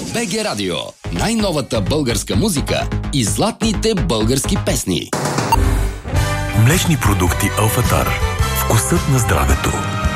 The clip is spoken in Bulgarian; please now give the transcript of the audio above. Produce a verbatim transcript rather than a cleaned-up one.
Б Г Радио. Най-новата българска музика и златните български песни. Млечни продукти Алфатар. Вкусът на здравето.